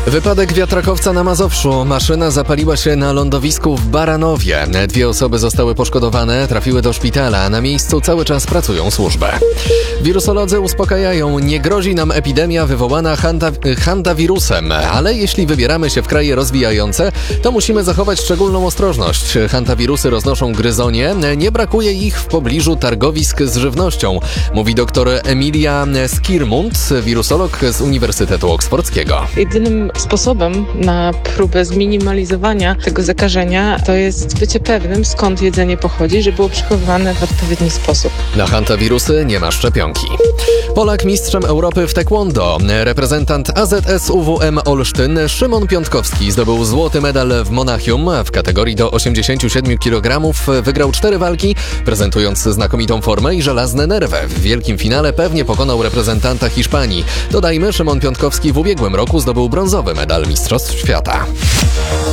Wypadek wiatrakowca na Mazowszu. Maszyna zapaliła się na lądowisku w Baranowie. 2 osoby zostały poszkodowane, trafiły do szpitala. Na miejscu cały czas pracują służby. Wirusolodzy uspokajają, nie grozi nam epidemia wywołana handawirusem, ale jeśli wybieramy się w kraje rozwijające, to musimy zachować szczególną ostrożność. Handawirusy roznoszą gryzonie, nie brakuje ich w pobliżu targowisk z żywnością, mówi dr Emilia Skirmund, wirusolog z Uniwersytetu Oksfordzkiego. Jedynym sposobem na próbę zminimalizowania tego zakażenia to jest bycie pewnym, skąd jedzenie pochodzi, żeby było przechowywane w odpowiedni sposób. Na hantawirusy nie ma szczepionki. Polak mistrzem Europy w taekwondo. Reprezentant AZS UWM Olsztyn Szymon Piątkowski zdobył złoty medal w Monachium. W kategorii do 87 kg wygrał 4 walki, prezentując znakomitą formę i żelazne nerwy. W wielkim finale pewnie pokonał reprezentanta Hiszpanii. Dodajmy, Szymon Piątkowski w ubiegłym roku zdobył brązowy medal Mistrzostw Świata.